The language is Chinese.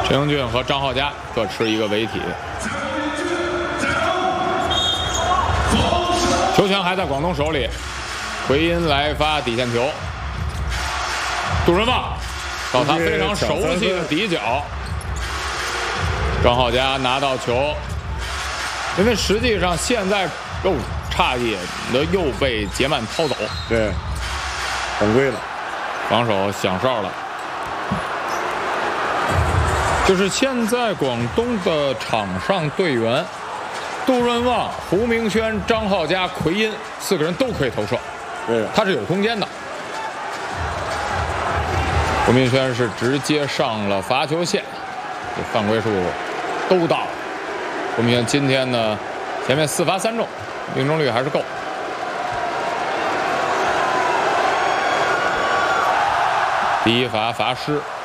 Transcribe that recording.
陈英俊和张浩佳各持一个违体。球权还在广东手里，奎因来发底线球，杜润旺到他非常熟悉的底角，张浩佳拿到球，因为实际上现在差一点的又被杰曼掏走， 对，犯规了， 防守响哨了。就是现在广东的场上队员，杜润旺、胡明轩、张浩佳、奎因4个人都可以投射， 对， 他是有空间的。胡明轩是直接上了罚球线，这犯规数都到了。胡明轩今天呢，前面4罚3中，命中率还是够。第一罚罚失。